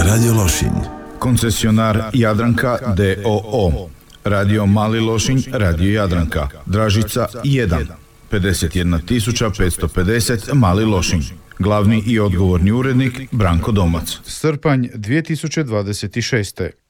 Radio Lošinj. Koncesionar Jadranka d.o.o. Radio Mali Lošinj, Radio Jadranka. Dražica 1. 51.550 Mali Lošinj. Glavni i odgovorni urednik Branko Domac. Srpanj 2026.